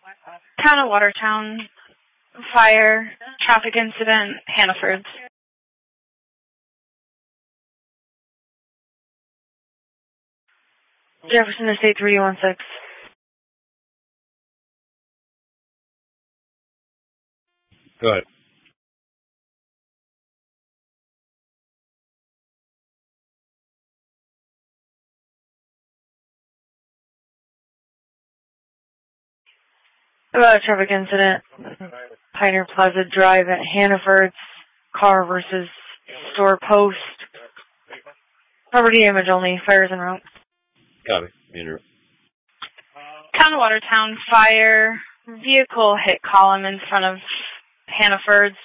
Town of Watertown, fire, traffic incident, Hannaford. Jefferson Estate 316. Go ahead. About a traffic incident, Pioneer Plaza Drive at Hannaford's, car versus store post. Property damage only, fires en route. Copy. Interrupt. Town of Watertown, fire, vehicle hit column in front of Hannaford's.